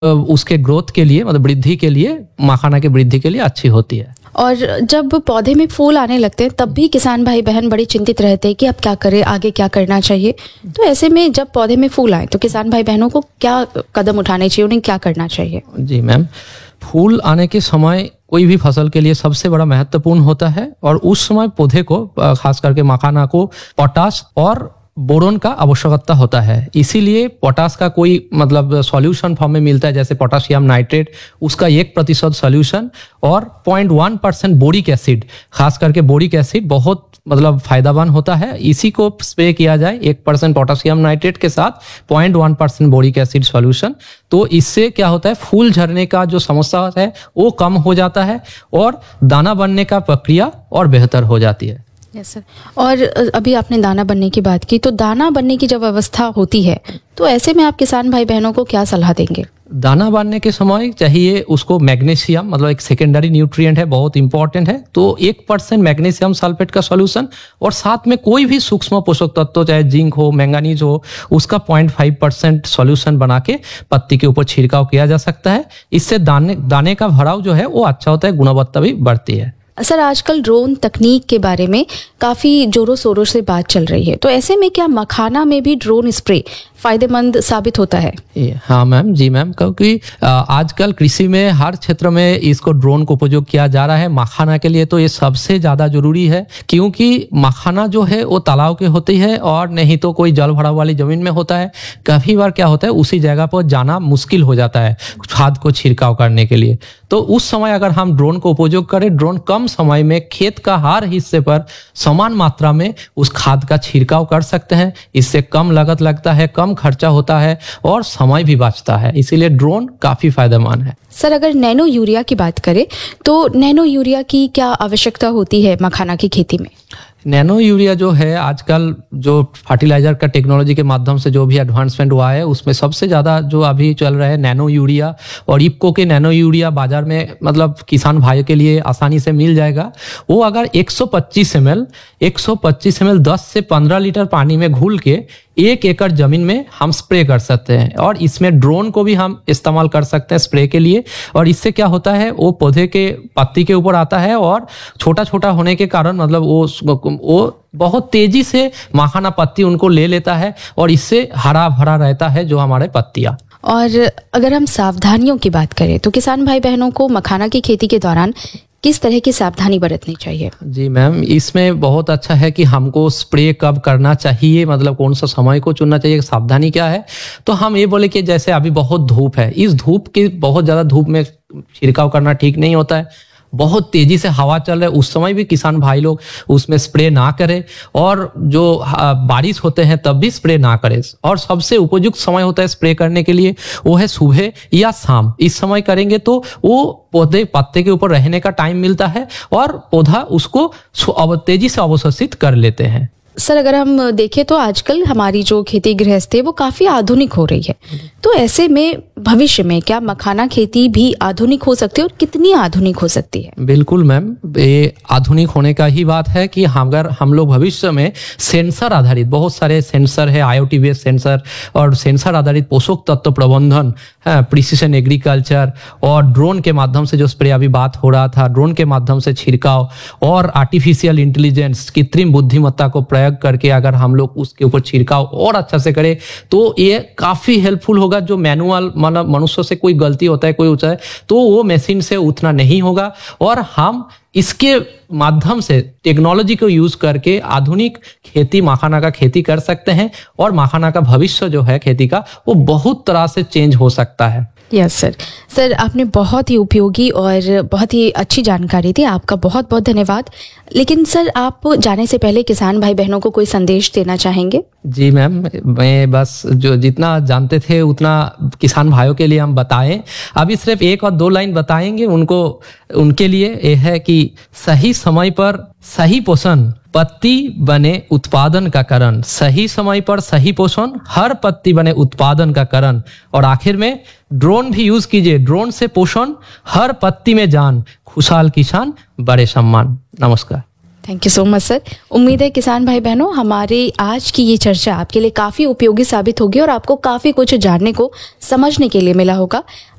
उसके ग्रोथ के लिए मतलब वृद्धि के लिए, मखाना की वृद्धि के लिए अच्छी होती है। और जब पौधे में फूल आने लगते हैं तब भी किसान भाई बहन बड़े चिंतित रहते हैं कि अब क्या करें, आगे क्या करना चाहिए। तो ऐसे में जब पौधे में फूल आए तो किसान भाई बहनों को क्या कदम उठाने चाहिए, उन्हें क्या करना चाहिए? जी मैम, फूल आने के समय कोई भी फसल के लिए सबसे बड़ा महत्वपूर्ण होता है और उस समय पौधे को, खास करके मखाना को, पोटाश और बोरोन का आवश्यकता होता है। इसीलिए पोटाश का कोई मतलब सॉल्यूशन फॉर्म में मिलता है, जैसे पोटाशियम नाइट्रेट, उसका 1% सॉल्यूशन और 0.1% बोरिक एसिड, खास करके बोरिक एसिड बहुत मतलब फायदावान होता है। इसी को स्प्रे किया जाए 1% पोटाशियम नाइट्रेट के साथ 0.1% बोरिक एसिड सॉल्यूशन, तो इससे क्या होता है, फूल झड़ने का जो समस्या है वो कम हो जाता है और दाना बनने का प्रक्रिया और बेहतर हो जाती है। Yes sir. और अभी आपने दाना बनने की बात की, तो दाना बनने की जब अवस्था होती है तो ऐसे में आप किसान भाई बहनों को क्या सलाह देंगे? दाना बनने के समय चाहिए उसको मैग्नीशियम, मतलब एक सेकेंडरी न्यूट्रिएंट है, बहुत इंपॉर्टेंट है, तो 1% मैग्नीशियम सल्फेट का सॉल्यूशन और साथ में कोई भी सूक्ष्म पोषक तत्व, चाहे जिंक हो, मैंगनीज हो, उसका 0.5% सॉल्यूशन बना के पत्ती के ऊपर छिड़काव किया जा सकता है। इससे दाने का भराव जो है वो अच्छा होता है, गुणवत्ता भी बढ़ती है। सर, आजकल ड्रोन तकनीक के बारे में काफ़ी जोरों शोरों से बात चल रही है, तो ऐसे में क्या मखाना में भी ड्रोन स्प्रे फायदेमंद साबित होता है? हाँ मैम, जी मैम, क्योंकि आजकल कृषि में हर क्षेत्र में इसको ड्रोन को उपयोग किया जा रहा है। मखाना के लिए तो ये सबसे ज़्यादा जरूरी है, क्योंकि मखाना जो है वो तालाब के होती है और नहीं तो कोई जल भराव वाली जमीन में होता है। काफ़ी बार क्या होता है, उसी जगह पर जाना मुश्किल हो जाता है खाद को छिड़काव करने के लिए। तो उस समय अगर हम ड्रोन को उपयोग करें, ड्रोन कम समय में खेत का हर हिस्से पर समान मात्रा में उस खाद का छिड़काव कर सकते हैं। इससे कम लागत लगता है, कम खर्चा होता है और समय भी बचता है, इसीलिए ड्रोन काफी फायदेमंद है। सर, अगर नैनो यूरिया की बात करें तो नैनो यूरिया की क्या आवश्यकता होती है मखाना की खेती में? नैनो यूरिया जो है, आजकल जो फर्टिलाइजर का टेक्नोलॉजी के माध्यम से जो भी एडवांसमेंट हुआ है, उसमें सबसे ज़्यादा जो अभी चल रहा है नैनो यूरिया, और इफ्को के नैनो यूरिया बाजार में मतलब किसान भाइयों के लिए आसानी से मिल जाएगा। वो अगर 125 ml 10 से 15 लीटर पानी में घुल के 1 एकड़ जमीन में हम स्प्रे कर सकते हैं, और इसमें ड्रोन को भी हम इस्तेमाल कर सकते हैं स्प्रे के लिए। और इससे क्या होता है, वो पौधे के पत्ती के ऊपर आता है और छोटा छोटा होने के कारण मतलब वो बहुत तेजी से मखाना पत्ती उनको ले लेता है और इससे हरा भरा रहता है जो हमारे पत्तियां। और अगर हम सावधानियों की बात करें तो किसान भाई बहनों को मखाना की खेती के दौरान किस तरह की सावधानी बरतनी चाहिए? जी मैम, इसमें बहुत अच्छा है कि हमको स्प्रे कब करना चाहिए, मतलब कौन सा समय को चुनना चाहिए, सावधानी क्या है। तो हम ये बोले कि जैसे अभी बहुत धूप है, इस धूप की बहुत ज़्यादा धूप में छिड़काव करना ठीक नहीं होता है। बहुत तेजी से हवा चल रहा है, उस समय भी किसान भाई लोग उसमें स्प्रे ना करें, और जो बारिश होते हैं तब भी स्प्रे ना करें। और सबसे उपयुक्त समय होता है स्प्रे करने के लिए, वो है सुबह या शाम। इस समय करेंगे तो वो पौधे पत्ते के ऊपर रहने का टाइम मिलता है और पौधा उसको तेजी से अवशोषित कर लेते हैं। सर, अगर हम देखें तो आजकल हमारी जो खेती गृहस्थी है वो काफी आधुनिक हो रही है, तो ऐसे में भविष्य में क्या मखाना खेती भी आधुनिक हो सकती है और कितनी आधुनिक हो सकती है? बिल्कुल मैम, ये आधुनिक होने का ही बात है कि अगर हम लोग भविष्य में सेंसर आधारित, बहुत सारे सेंसर है, IoT बेस्ड सेंसर और सेंसर आधारित पोषक तत्व प्रबंधन, प्रिसिशन एग्रीकल्चर और ड्रोन के माध्यम से जो स्प्रे अभी बात हो रहा था, ड्रोन के माध्यम से छिड़काव और आर्टिफिशियल इंटेलिजेंस, कृत्रिम बुद्धिमत्ता को प्रयोग करके अगर हम लोग उसके ऊपर छिड़काव और अच्छा से करें तो ये काफी हेल्पफुल होगा। जो मैनुअल मतलब मनुष्य से कोई गलती होता है, कोई होता है, तो वो मशीन से उतना नहीं होगा, और हम इसके माध्यम से टेक्नोलॉजी को यूज करके आधुनिक खेती, मखाना का खेती कर सकते हैं, और मखाना का भविष्य जो है खेती का, वो बहुत तरह से चेंज हो सकता है। Yes sir. सर, आपने बहुत ही उपयोगी और बहुत ही अच्छी जानकारी दी, आपका बहुत बहुत धन्यवाद। लेकिन सर, आप जाने से पहले किसान भाई बहनों को कोई संदेश देना चाहेंगे? जी मैम, मैं बस जो जितना जानते थे उतना किसान भाइयों के लिए हम बताएं। अभी सिर्फ 1 और 2 लाइन बताएंगे उनके लिए। ये है कि सही समय पर सही पोषण पत्ती बने उत्पादन का कारण, सही समय पर सही पोषण हर पत्ती बने उत्पादन का कारण। और आखिर में ड्रोन भी यूज कीजिए, ड्रोन से पोषण हर पत्ती में जान, खुशहाल किसान बड़े सम्मान। नमस्कार। Thank you so much sir. उम्मीद है किसान भाई बहनों हमारी आज की ये चर्चा आपके लिए काफ़ी उपयोगी साबित होगी और आपको काफ़ी कुछ जानने को समझने के लिए मिला होगा।